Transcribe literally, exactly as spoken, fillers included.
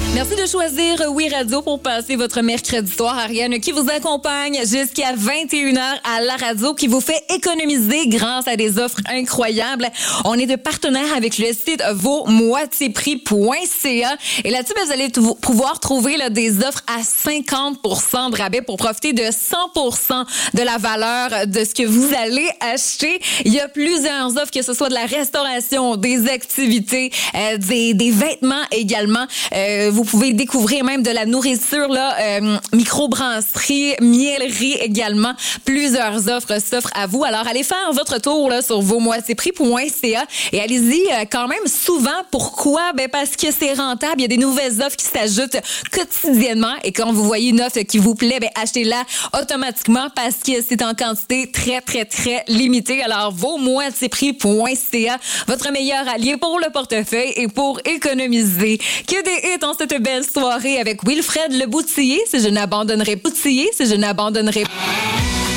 Merci de choisir Oui Radio pour passer votre mercredi soir. Ariane qui vous accompagne jusqu'à vingt et une heures à la radio, qui vous fait économiser grâce à des offres incroyables. On est de partenaire avec le site vos moitiés prix point c a et là-dessus, vous allez t- pouvoir trouver là, des offres à cinquante pour cent de rabais pour profiter de cent pour cent de la valeur de ce que vous allez acheter. Il y a plusieurs offres, que ce soit de la restauration, des activités, euh, des, des vêtements également. Euh, vous pouvez découvrir même de la nourriture, là, euh, microbrasserie, miellerie également. Plusieurs offres s'offrent à vous. Alors, allez faire votre tour là, sur vos moitiés prix point c a et allez-y euh, quand même souvent. Pourquoi? Ben parce que c'est rentable. Il y a des nouvelles offres qui s'ajoutent quotidiennement et quand vous voyez une offre qui vous plaît, ben achetez-la automatiquement parce que c'est en quantité très, très, très limitée. Alors, vos moitiés prix point c a, votre meilleur allié pour le portefeuille et pour économiser. Que des hits en cette belle soirée avec Wilfred Le Boutillier, si je n'abandonnerai Boutillier, si je n'abandonnerai